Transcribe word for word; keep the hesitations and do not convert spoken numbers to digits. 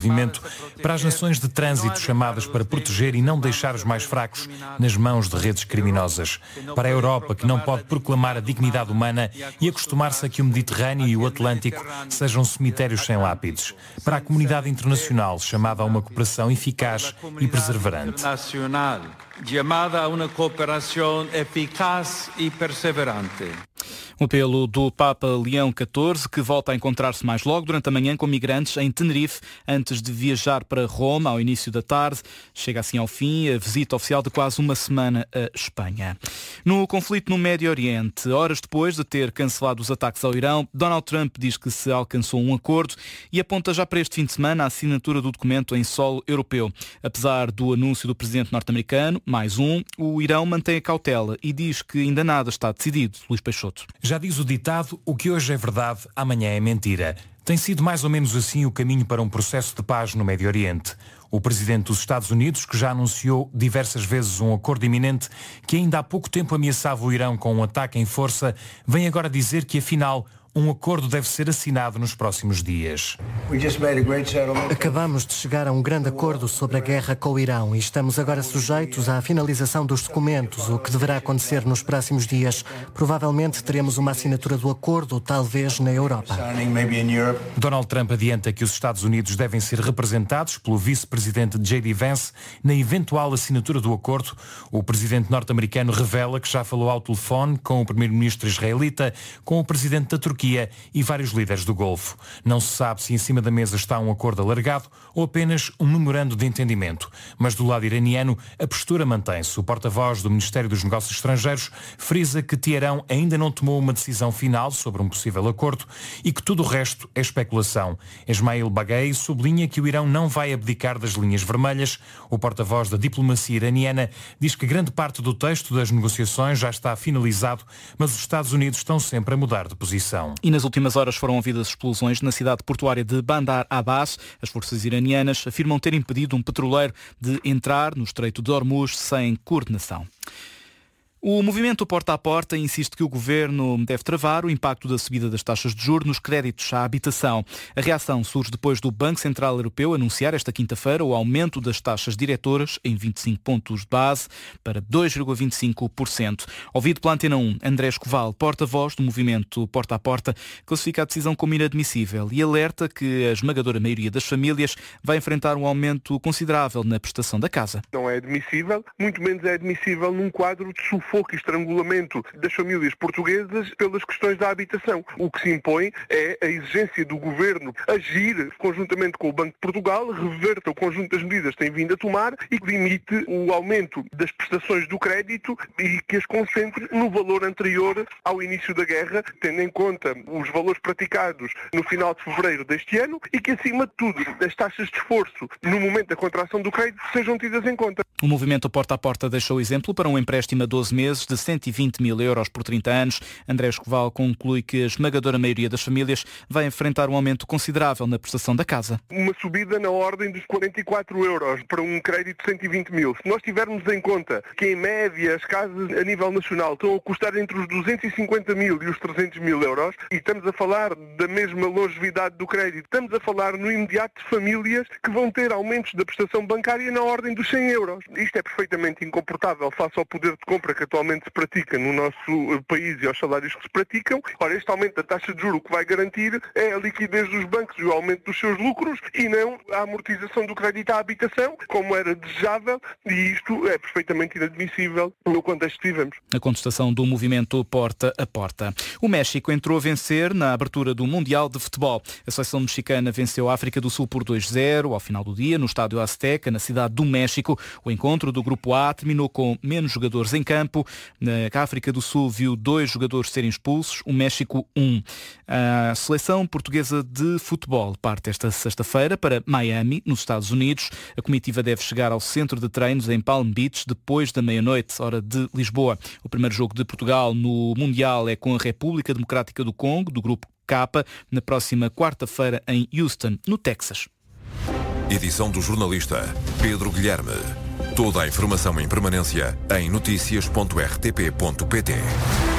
desenvolvimento para as nações de trânsito chamadas para proteger e não deixar os mais fracos nas mãos de redes criminosas. Para a Europa, que não pode proclamar a dignidade humana e acostumar-se a que o Mediterrâneo e o Atlântico sejam cemitérios sem lápides. Para a comunidade internacional, chamada a uma cooperação eficaz e perseverante. Chamada a uma cooperação eficaz e perseverante. O apelo do Papa Leão catorze, que volta a encontrar-se mais logo durante a manhã com migrantes em Tenerife, antes de viajar para Roma ao início da tarde. Chega assim ao fim a visita oficial de quase uma semana à Espanha. No conflito no Médio Oriente, horas depois de ter cancelado os ataques ao Irão, Donald Trump diz que se alcançou um acordo e aponta já para este fim de semana a assinatura do documento em solo europeu. Apesar do anúncio do presidente norte-americano, mais um, o Irão mantém a cautela e diz que ainda nada está decidido. Luís Peixoto. Já diz o ditado, o que hoje é verdade, amanhã é mentira. Tem sido mais ou menos assim o caminho para um processo de paz no Médio Oriente. O presidente dos Estados Unidos, que já anunciou diversas vezes um acordo iminente que ainda há pouco tempo ameaçava o Irão com um ataque em força, vem agora dizer que, afinal, um acordo deve ser assinado nos próximos dias. Acabamos de chegar a um grande acordo sobre a guerra com o Irão e estamos agora sujeitos à finalização dos documentos, o que deverá acontecer nos próximos dias. Provavelmente teremos uma assinatura do acordo, talvez na Europa. Donald Trump adianta que os Estados Unidos devem ser representados pelo vice-presidente J D Vance na eventual assinatura do acordo. O presidente norte-americano revela que já falou ao telefone com o primeiro-ministro israelita, com o presidente da Turquia e vários líderes do Golfo. Não se sabe se em cima da mesa está um acordo alargado ou apenas um memorando de entendimento. Mas do lado iraniano, a postura mantém-se. O porta-voz do Ministério dos Negócios Estrangeiros frisa que Teherão ainda não tomou uma decisão final sobre um possível acordo e que tudo o resto é especulação. Esmail Baghei sublinha que o Irão não vai abdicar das linhas vermelhas. O porta-voz da diplomacia iraniana diz que grande parte do texto das negociações já está finalizado, mas os Estados Unidos estão sempre a mudar de posição. E nas últimas horas foram ouvidas explosões na cidade portuária de Bandar Abbas. As forças iranianas afirmam ter impedido um petroleiro de entrar no Estreito de Hormuz sem coordenação. O movimento Porta a Porta insiste que o Governo deve travar o impacto da subida das taxas de juros nos créditos à habitação. A reação surge depois do Banco Central Europeu anunciar esta quinta-feira o aumento das taxas diretoras em vinte e cinco pontos de base para dois vírgula vinte e cinco por cento. Ouvido pela Antena um, André Escoval, porta-voz do movimento Porta a Porta, classifica a decisão como inadmissível e alerta que a esmagadora maioria das famílias vai enfrentar um aumento considerável na prestação da casa. Não é admissível, muito menos é admissível num quadro de sufoco e estrangulamento das famílias portuguesas pelas questões da habitação. O que se impõe é a exigência do Governo agir conjuntamente com o Banco de Portugal, reverta o conjunto das medidas que tem vindo a tomar e limite o aumento das prestações do crédito e que as concentre no valor anterior ao início da guerra, tendo em conta os valores praticados no final de fevereiro deste ano e que, acima de tudo, as taxas de esforço no momento da contração do crédito sejam tidas em conta. O movimento Porta a Porta deixou exemplo para um empréstimo a doze meses de cento e vinte mil euros por trinta anos. André Escoval conclui que a esmagadora maioria das famílias vai enfrentar um aumento considerável na prestação da casa. Uma subida na ordem dos quarenta e quatro euros para um crédito de cento e vinte mil. Se nós tivermos em conta que, em média, as casas a nível nacional estão a custar entre os duzentos e cinquenta mil e os trezentos mil euros, e estamos a falar da mesma longevidade do crédito, estamos a falar no imediato de famílias que vão ter aumentos da prestação bancária na ordem dos cem euros. Isto é perfeitamente incomportável face ao poder de compra que atualmente se pratica no nosso país e aos salários que se praticam. Ora, este aumento da taxa de juros que vai garantir é a liquidez dos bancos e o aumento dos seus lucros e não a amortização do crédito à habitação, como era desejável, e isto é perfeitamente inadmissível no contexto que vivemos. A contestação do movimento Porta a Porta. O México entrou a vencer na abertura do Mundial de Futebol. A seleção mexicana venceu a África do Sul por dois a zero ao final do dia no estádio Azteca, na cidade do México. O encontro do Grupo A terminou com menos jogadores em campo. A África do Sul viu dois jogadores serem expulsos, o México um. A seleção portuguesa de futebol parte esta sexta-feira para Miami, nos Estados Unidos. A comitiva deve chegar ao centro de treinos em Palm Beach depois da meia-noite, hora de Lisboa. O primeiro jogo de Portugal no Mundial é com a República Democrática do Congo, do Grupo K, na próxima quarta-feira em Houston, no Texas. Edição do jornalista Pedro Guilherme. Toda a informação em permanência em noticias ponto r t p ponto p t.